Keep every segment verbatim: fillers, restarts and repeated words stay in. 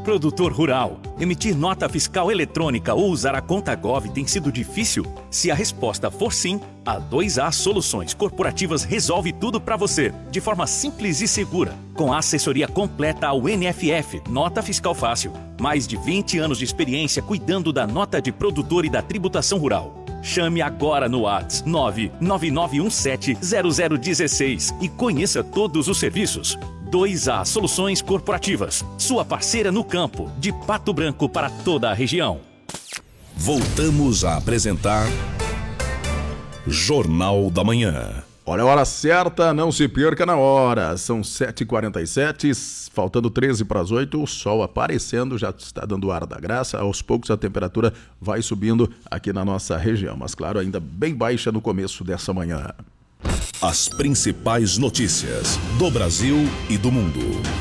Produtor rural, emitir nota fiscal eletrônica ou usar a conta Gov tem sido difícil? Se a resposta for sim, a dois A Soluções Corporativas resolve tudo para você, de forma simples e segura. Com a assessoria completa ao N F F, Nota Fiscal Fácil. Mais de vinte anos de experiência cuidando da nota de produtor e da tributação rural. Chame agora no WhatsApp nove nove nove um sete zero zero um seis e conheça todos os serviços. dois A Soluções Corporativas, sua parceira no campo, de Pato Branco para toda a região. Voltamos a apresentar Jornal da Manhã. Olha a hora certa, não se perca na hora. São sete e quarenta e sete, faltando treze para as oito, o sol aparecendo, já está dando ar da graça. Aos poucos a temperatura vai subindo aqui na nossa região, mas claro, ainda bem baixa no começo dessa manhã. As principais notícias do Brasil e do mundo.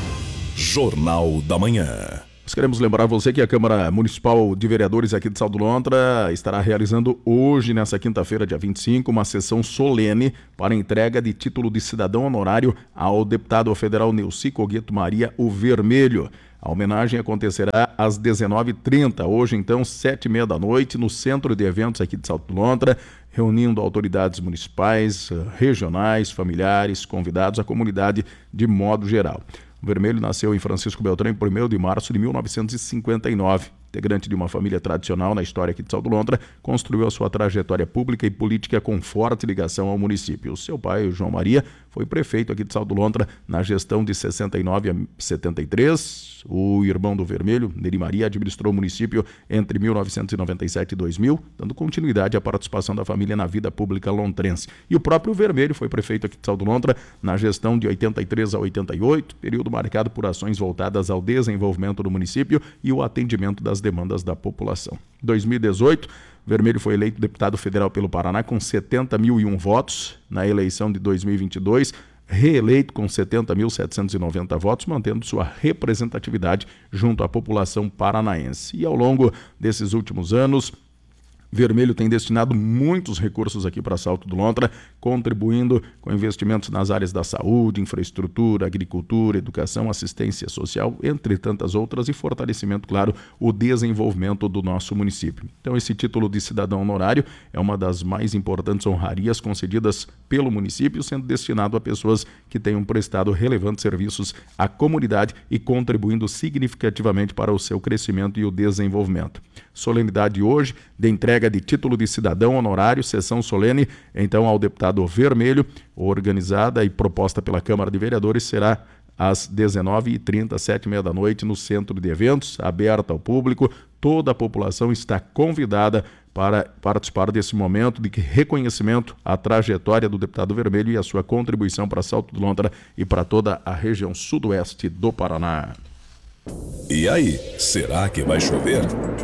Jornal da Manhã. Nós queremos lembrar você que a Câmara Municipal de Vereadores aqui de Salto do Lontra estará realizando hoje, nessa quinta-feira, dia vinte e cinco, uma sessão solene para entrega de título de cidadão honorário ao deputado federal Neuci Cogueto Maria, o Vermelho. A homenagem acontecerá às dezenove e trinta, hoje então, sete e meia da noite, no Centro de Eventos aqui de Salto do Lontra, reunindo autoridades municipais, regionais, familiares, convidados, a comunidade de modo geral. O Vermelho nasceu em Francisco Beltrão em primeiro de março de mil novecentos e cinquenta e nove. Integrante de uma família tradicional na história aqui de Salto do Lontra, construiu a sua trajetória pública e política com forte ligação ao município. O seu pai, o João Maria, foi prefeito aqui de Salto do Lontra na gestão de sessenta e nove a setenta e três. O irmão do Vermelho, Neri Maria, administrou o município entre mil novecentos e noventa e sete e dois mil, dando continuidade à participação da família na vida pública lontrense. E o próprio Vermelho foi prefeito aqui de Salto do Lontra na gestão de oitenta e três a oitenta e oito, período marcado por ações voltadas ao desenvolvimento do município e o atendimento das demandas da população. Em dois mil e dezoito, Vermelho foi eleito deputado federal pelo Paraná com setenta mil e um votos. Na eleição de dois mil e vinte e dois, reeleito com setenta mil setecentos e noventa votos, mantendo sua representatividade junto à população paranaense. E ao longo desses últimos anos, Vermelho tem destinado muitos recursos aqui para Salto do Lontra, contribuindo com investimentos nas áreas da saúde, infraestrutura, agricultura, educação, assistência social, entre tantas outras, e fortalecimento, claro, o desenvolvimento do nosso município. Então, esse título de cidadão honorário é uma das mais importantes honrarias concedidas pelo município, sendo destinado a pessoas que tenham prestado relevantes serviços à comunidade e contribuindo significativamente para o seu crescimento e o desenvolvimento. Solenidade hoje de entrega de título de cidadão honorário, sessão solene, então, ao deputado Vermelho, organizada e proposta pela Câmara de Vereadores, será às dezenove e trinta, sete e meia da noite, no Centro de Eventos, aberta ao público. Toda a população está convidada para participar desse momento de reconhecimento à trajetória do deputado Vermelho e a sua contribuição para Salto do Lontra e para toda a região sudoeste do Paraná. E aí, será que vai chover?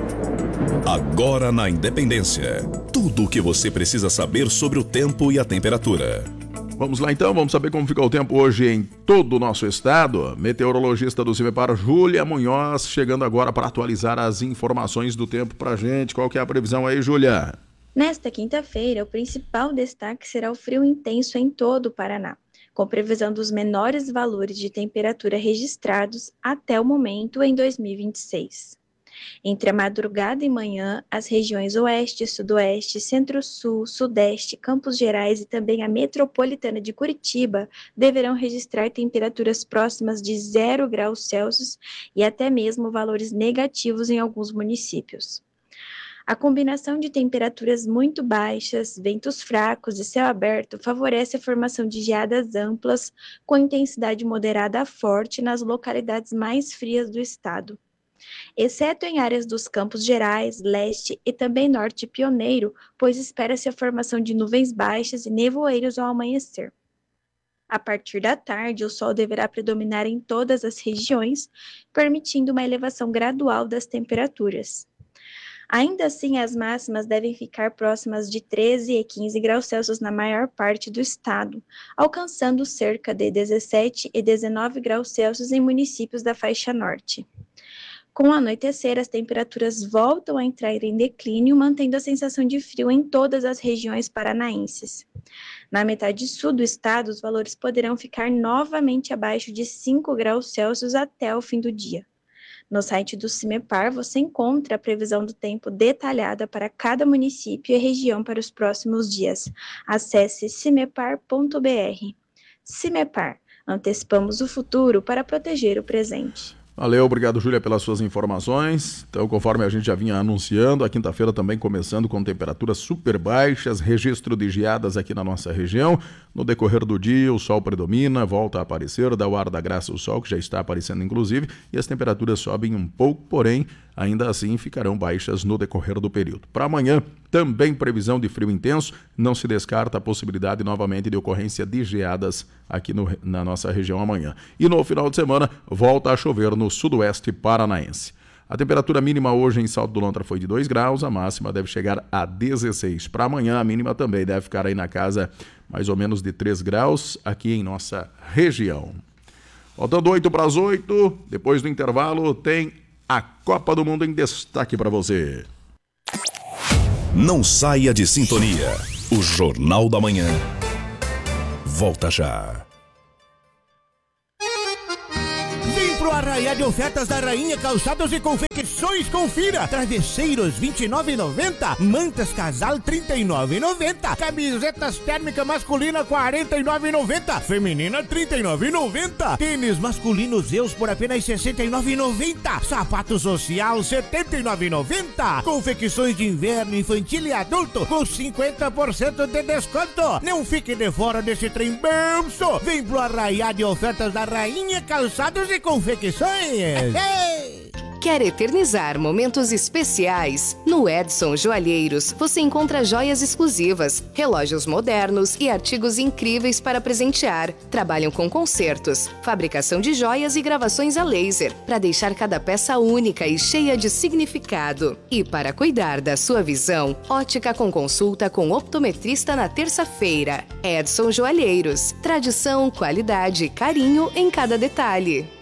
Agora na Independência, tudo o que você precisa saber sobre o tempo e a temperatura. Vamos lá então, vamos saber como fica o tempo hoje em todo o nosso estado. Meteorologista do CIMEPAR, Júlia Munhoz, chegando agora para atualizar as informações do tempo pra gente. Qual que é a previsão aí, Júlia? Nesta quinta-feira, o principal destaque será o frio intenso em todo o Paraná, com previsão dos menores valores de temperatura registrados até o momento em dois mil e vinte e seis. Entre a madrugada e manhã, as regiões Oeste, Sudoeste, Centro-Sul, Sudeste, Campos Gerais e também a metropolitana de Curitiba deverão registrar temperaturas próximas de zero graus Celsius e até mesmo valores negativos em alguns municípios. A combinação de temperaturas muito baixas, ventos fracos e céu aberto favorece a formação de geadas amplas com intensidade moderada a forte nas localidades mais frias do estado. Exceto em áreas dos Campos Gerais, Leste e também Norte Pioneiro, pois espera-se a formação de nuvens baixas e nevoeiros ao amanhecer. A partir da tarde, o sol deverá predominar em todas as regiões, permitindo uma elevação gradual das temperaturas. Ainda assim, as máximas devem ficar próximas de treze e quinze graus Celsius na maior parte do estado, alcançando cerca de dezessete e dezenove graus Celsius em municípios da faixa norte. Com o anoitecer, as temperaturas voltam a entrar em declínio, mantendo a sensação de frio em todas as regiões paranaenses. Na metade sul do estado, os valores poderão ficar novamente abaixo de cinco graus Celsius até o fim do dia. No site do CIMEPAR, você encontra a previsão do tempo detalhada para cada município e região para os próximos dias. Acesse cimepar ponto b r. CIMEPAR, antecipamos o futuro para proteger o presente. Valeu, obrigado, Júlia, pelas suas informações. Então, conforme a gente já vinha anunciando, a quinta-feira também começando com temperaturas super baixas, registro de geadas aqui na nossa região. No decorrer do dia, o sol predomina, volta a aparecer, dá o ar da graça ao sol, que já está aparecendo inclusive, e as temperaturas sobem um pouco, porém, ainda assim ficarão baixas no decorrer do período. Para amanhã, também previsão de frio intenso, não se descarta a possibilidade novamente de ocorrência de geadas aqui no, na nossa região amanhã. E no final de semana, volta a chover no sudoeste paranaense. A temperatura mínima hoje em Salto do Lontra foi de dois graus, a máxima deve chegar a dezesseis. Para amanhã, a mínima também deve ficar aí na casa mais ou menos de três graus aqui em nossa região. Faltando oito para as oito, depois do intervalo, tem a Copa do Mundo em destaque para você. Não saia de sintonia. O Jornal da Manhã volta já. Pro arraiá de ofertas da Rainha Calçados e Confecções, confira: travesseiros vinte e nove reais e noventa centavos, mantas casal trinta e nove reais e noventa centavos, camisetas térmica masculina quarenta e nove reais e noventa centavos, feminina trinta e nove reais e noventa centavos, tênis masculino Zeus por apenas sessenta e nove reais e noventa centavos, sapato social setenta e nove reais e noventa centavos, confecções de inverno, infantil e adulto com cinquenta por cento de desconto. Não fique de fora desse trem bolso. Vem pro arraiá de ofertas da Rainha Calçados e Confecções. Quer eternizar momentos especiais? No Edson Joalheiros você encontra joias exclusivas, relógios modernos e artigos incríveis para presentear. Trabalham com concertos, fabricação de joias e gravações a laser, para deixar cada peça única e cheia de significado. E para cuidar da sua visão, ótica com consulta com optometrista na terça-feira. Edson Joalheiros, tradição, qualidade e carinho em cada detalhe.